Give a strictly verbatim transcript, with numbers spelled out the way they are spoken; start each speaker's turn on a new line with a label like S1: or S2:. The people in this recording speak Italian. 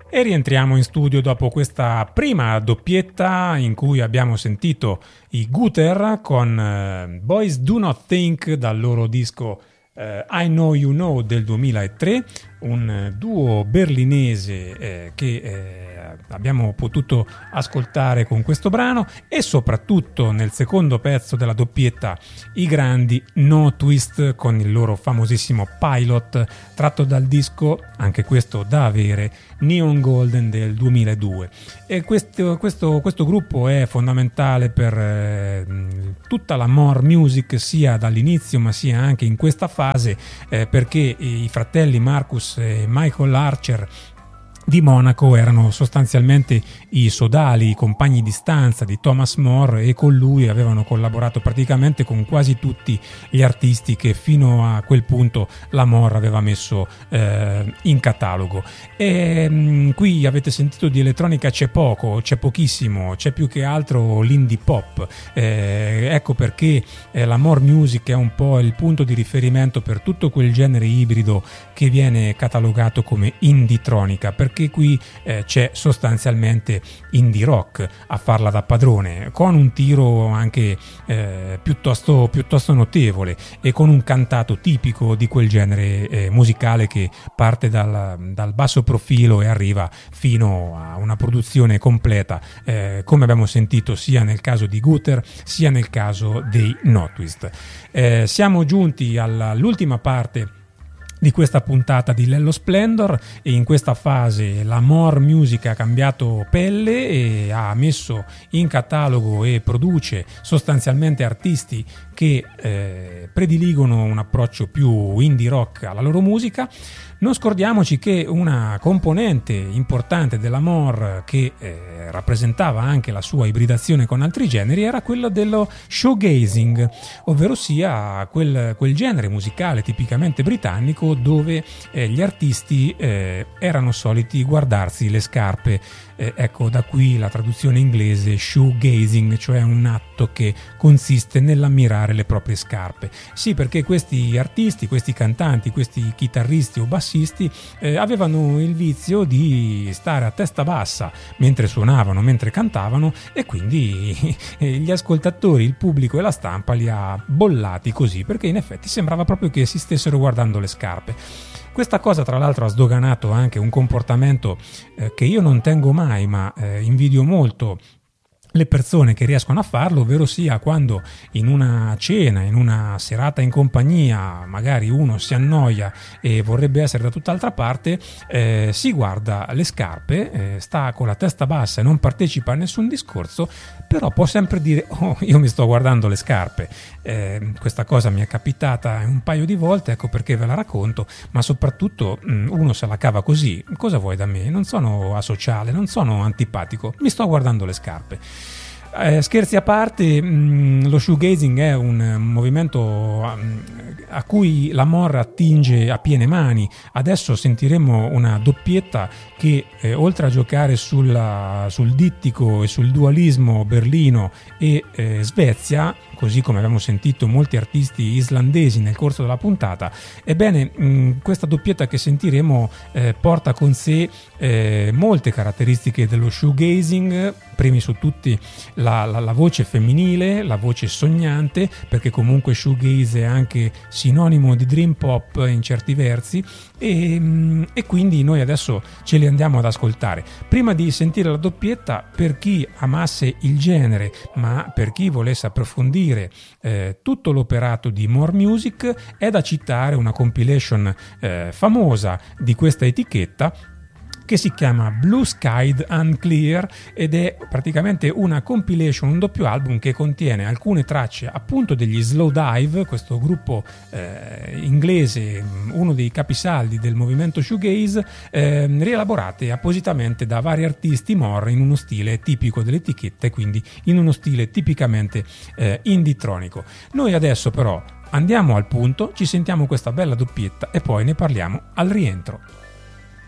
S1: E rientriamo in studio dopo questa prima doppietta in cui abbiamo sentito i Guter con uh, Boys Do Not Think dal loro disco uh, I Know You Know del duemilatré, un duo berlinese eh, che eh, abbiamo potuto ascoltare con questo brano, e soprattutto nel secondo pezzo della doppietta i grandi No Twist con il loro famosissimo Pilot tratto dal disco, anche questo da avere, Neon Golden del duemiladue. E questo, questo, questo gruppo è fondamentale per eh, tutta la more music, sia dall'inizio ma sia anche in questa fase, eh, perché i fratelli Marcus e Michael Archer di Monaco erano sostanzialmente i sodali, i compagni di stanza di Thomas More, e con lui avevano collaborato praticamente con quasi tutti gli artisti che fino a quel punto la More aveva messo eh, in catalogo. E mh, qui avete sentito di elettronica c'è poco, c'è pochissimo, c'è più che altro l'indie pop. Eh, ecco perché eh, la more music è un po' il punto di riferimento per tutto quel genere ibrido che viene catalogato come indie-tronica, perché che qui eh, c'è sostanzialmente indie rock a farla da padrone, con un tiro anche eh, piuttosto, piuttosto notevole, e con un cantato tipico di quel genere eh, musicale che parte dal, dal basso profilo e arriva fino a una produzione completa, eh, come abbiamo sentito sia nel caso di Guter sia nel caso dei No Twist. Eh, siamo giunti alla, all'ultima parte di questa puntata di Lello Splendor, e in questa fase la more music ha cambiato pelle e ha messo in catalogo e produce sostanzialmente artisti che eh, prediligono un approccio più indie rock alla loro musica. Non scordiamoci che una componente importante della more, che eh, rappresentava anche la sua ibridazione con altri generi, era quella dello showgazing, ovvero sia quel, quel genere musicale tipicamente britannico dove eh, gli artisti eh, erano soliti guardarsi le scarpe. Eh, ecco, da qui la traduzione inglese shoegazing, cioè un atto che consiste nell'ammirare le proprie scarpe. Sì, perché questi artisti, questi cantanti, questi chitarristi o bassisti eh, avevano il vizio di stare a testa bassa mentre suonavano, mentre cantavano, e quindi gli ascoltatori, il pubblico e la stampa li ha bollati così, perché in effetti sembrava proprio che si stessero guardando le scarpe. Questa cosa tra l'altro ha sdoganato anche un comportamento eh, che io non tengo mai, ma eh, invidio molto le persone che riescono a farlo, ovvero sia quando in una cena, in una serata in compagnia, magari uno si annoia e vorrebbe essere da tutt'altra parte, eh, si guarda le scarpe, eh, sta con la testa bassa e non partecipa a nessun discorso, però può sempre dire: oh, io mi sto guardando le scarpe. Eh, questa cosa mi è capitata un paio di volte, ecco perché ve la racconto, ma soprattutto mh, uno se la cava così: cosa vuoi da me? Non sono asociale, non sono antipatico, mi sto guardando le scarpe. Eh, scherzi a parte, mh, lo shoegazing è un movimento um, a cui la more attinge a piene mani. Adesso sentiremo una doppietta che eh, oltre a giocare sulla, sul dittico e sul dualismo berlino e eh, Svezia, così come abbiamo sentito molti artisti islandesi nel corso della puntata, ebbene mh, questa doppietta che sentiremo eh, porta con sé eh, molte caratteristiche dello shoegazing, primi su tutti la, la, la voce femminile, la voce sognante, perché comunque shoegaze è anche sinonimo di dream pop in certi versi, e, mh, e quindi noi adesso ce li andiamo ad ascoltare. Prima di sentire la doppietta, per chi amasse il genere, ma per chi volesse approfondire eh, tutto l'operato di more music, è da citare una compilation eh, famosa di questa etichetta, che si chiama Blue Skied Unclear, ed è praticamente una compilation, un doppio album che contiene alcune tracce appunto degli Slowdive, questo gruppo eh, inglese, uno dei capisaldi del movimento shoegaze, eh, rielaborate appositamente da vari artisti more in uno stile tipico dell'etichetta, e quindi in uno stile tipicamente eh, indie-tronico. Noi adesso però andiamo al punto, ci sentiamo questa bella doppietta e poi ne parliamo al rientro.